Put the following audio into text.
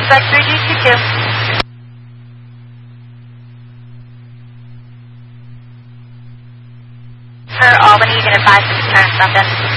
contact 3G22. For Albany, you can advise to return London.